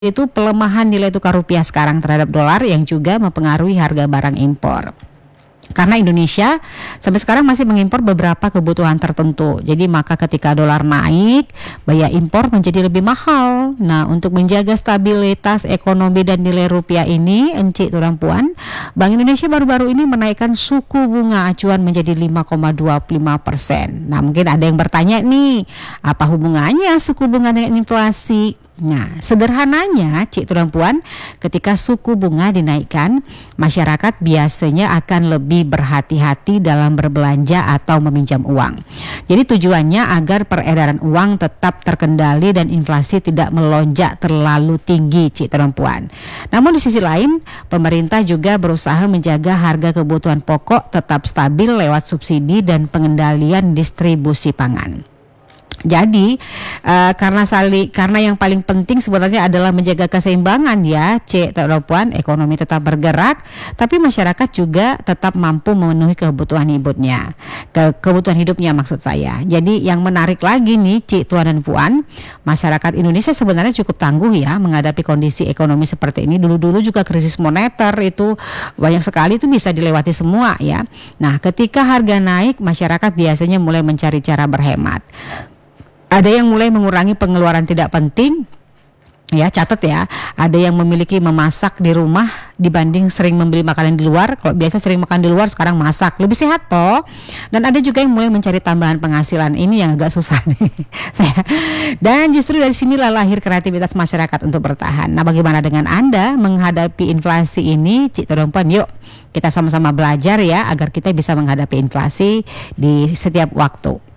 Itu pelemahan nilai tukar rupiah sekarang terhadap dolar yang juga mempengaruhi harga barang impor. Karena Indonesia sampai sekarang masih mengimpor beberapa kebutuhan tertentu. Jadi maka ketika dolar naik, biaya impor menjadi lebih mahal. Nah, untuk menjaga stabilitas ekonomi dan nilai rupiah ini, Encik Turang Puan, Bank Indonesia baru-baru ini menaikkan suku bunga acuan menjadi 5,25%. Nah, mungkin ada yang bertanya nih, apa hubungannya suku bunga dengan inflasi? Nah, sederhananya, Cik Turang Puan, ketika suku bunga dinaikkan, masyarakat biasanya akan lebih berhati-hati dalam berbelanja atau meminjam uang. Jadi tujuannya agar peredaran uang tetap terkendali dan inflasi tidak melonjak terlalu tinggi, Cik Turang Puan. Namun di sisi lain, pemerintah juga berusaha menjaga harga kebutuhan pokok tetap stabil lewat subsidi dan pengendalian distribusi pangan. Jadi karena yang paling penting sebenarnya adalah menjaga keseimbangan ya, Cik Turang Puan, ekonomi tetap bergerak, tapi masyarakat juga tetap mampu memenuhi kebutuhan hidupnya maksud saya. Jadi yang menarik lagi nih, Cik Tuan dan Puan, masyarakat Indonesia sebenarnya cukup tangguh ya menghadapi kondisi ekonomi seperti ini. Dulu-dulu juga krisis moneter itu banyak sekali itu bisa dilewati semua ya. Nah, ketika harga naik, masyarakat biasanya mulai mencari cara berhemat. Ada yang mulai mengurangi pengeluaran tidak penting, ya catat ya. Ada yang memiliki memasak di rumah dibanding sering membeli makanan di luar. Kalau biasa sering makan di luar, sekarang masak, lebih sehat toh. Dan ada juga yang mulai mencari tambahan penghasilan. Ini yang agak susah nih. Dan justru dari sinilah lahir kreativitas masyarakat untuk bertahan. Nah, bagaimana dengan Anda menghadapi inflasi ini, Cik Turang Puan? Yuk kita sama-sama belajar ya agar kita bisa menghadapi inflasi di setiap waktu.